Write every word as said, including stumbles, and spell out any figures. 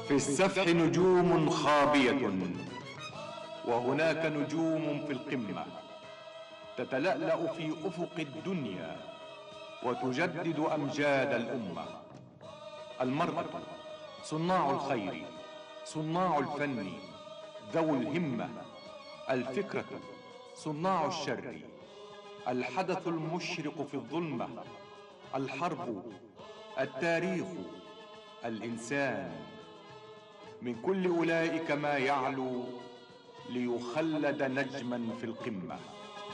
في السفح نجوم خابية، وهناك نجوم في القمة تتلألأ في أفق الدنيا وتجدد أمجاد الأمة. المرأة صناع الخير، صناع الفن، ذو الهمة. الفكرة صناع الشر، الحدث المشرق في الظلمة. الحرب، التاريخ، الإنسان. من كل أولئك ما يعلو ليخلد نجما في القمة.